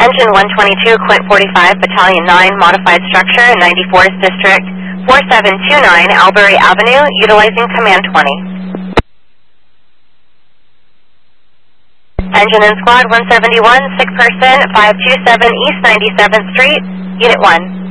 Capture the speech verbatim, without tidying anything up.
Engine one twenty-two, Quint forty-five, Battalion nine, Modified Structure, ninety-fourth District, four seven two nine, Albury Avenue, utilizing Command twenty. Engine and Squad one seventy-one, sick person, five two seven East ninety-seventh Street, Unit one.